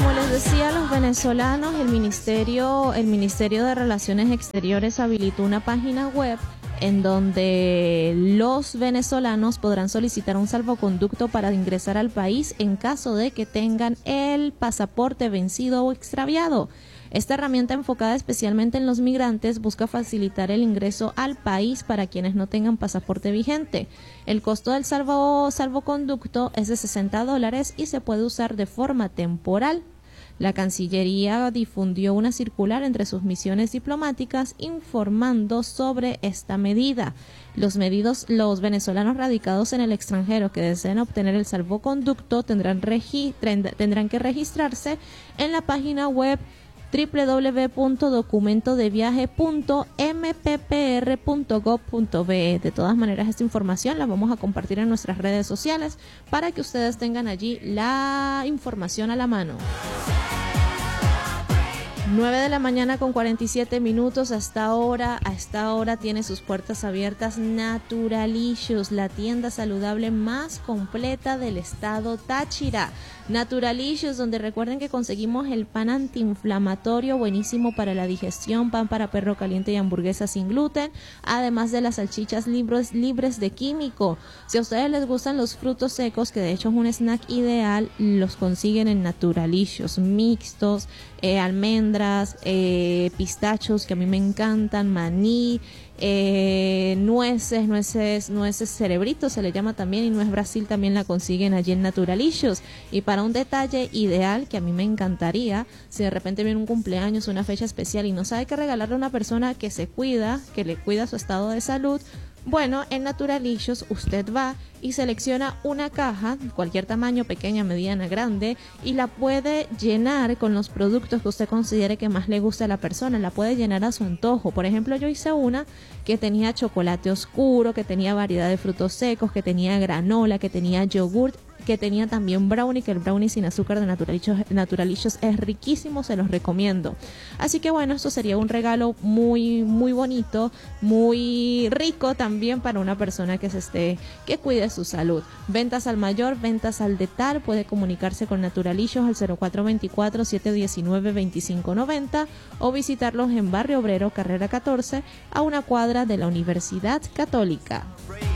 Como les decía, los venezolanos, el Ministerio de Relaciones Exteriores habilitó una página web en donde los venezolanos podrán solicitar un salvoconducto para ingresar al país en caso de que tengan el pasaporte vencido o extraviado. Esta herramienta, enfocada especialmente en los migrantes, busca facilitar el ingreso al país para quienes no tengan pasaporte vigente. El costo del salvoconducto es de $60 y se puede usar de forma temporal. La Cancillería difundió una circular entre sus misiones diplomáticas informando sobre esta medida. Los venezolanos radicados en el extranjero que deseen obtener el salvoconducto tendrán que registrarse en la página web www.documentodeviaje.mppr.gov.be. De todas maneras, esta información la vamos a compartir en nuestras redes sociales para que ustedes tengan allí la información a la mano. 9 de la mañana con 47 minutos. A esta hora tiene sus puertas abiertas Naturalicious, la tienda saludable más completa del estado Táchira. Naturalicious, donde recuerden que conseguimos el pan antiinflamatorio buenísimo para la digestión, pan para perro caliente y hamburguesa sin gluten, además de las salchichas libres de químico. Si a ustedes les gustan los frutos secos, que de hecho es un snack ideal, los consiguen en Naturalicious, mixtos, almendras, pistachos, que a mí me encantan, maní, nueces cerebritos se le llama también, y nuez Brasil también la consiguen allí en Naturalicious. Y para un detalle ideal que a mí me encantaría, si de repente viene un cumpleaños, una fecha especial y no sabe qué regalarle a una persona que se cuida, que le cuida su estado de salud, bueno, en Naturalicious usted va y selecciona una caja, cualquier tamaño, pequeña, mediana, grande, y la puede llenar con los productos que usted considere que más le gusta a la persona. La puede llenar a su antojo. Por ejemplo, yo hice una que tenía chocolate oscuro, que tenía variedad de frutos secos, que tenía granola, que tenía yogurt, que tenía también brownie, que el brownie sin azúcar de Naturalicious es riquísimo, se los recomiendo. Así que bueno, esto sería un regalo muy, muy bonito, muy rico también para una persona que cuide su salud. Ventas al mayor, ventas al detal, puede comunicarse con Naturalicious al 0424-719-2590 o visitarlos en Barrio Obrero, carrera 14, a una cuadra de la Universidad Católica.